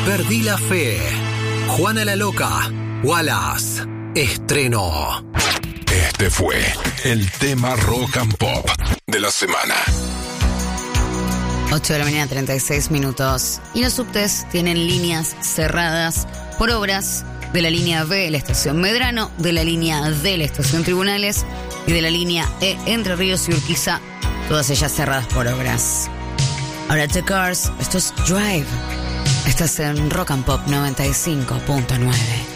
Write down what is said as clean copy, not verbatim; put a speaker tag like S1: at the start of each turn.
S1: Perdí la fe. Juana la Loca. Wallace. Estrenó.
S2: Este fue el tema Rock and Pop de la semana.
S3: 8 de la mañana, 36 minutos. Y los subtes tienen líneas cerradas por obras de la línea B de la estación Medrano, de la línea D de la estación Tribunales y de la línea E Entre Ríos y Urquiza, todas ellas cerradas por obras. Ahora The Cars, esto es Drive. Estás en Rock and Pop 95.9.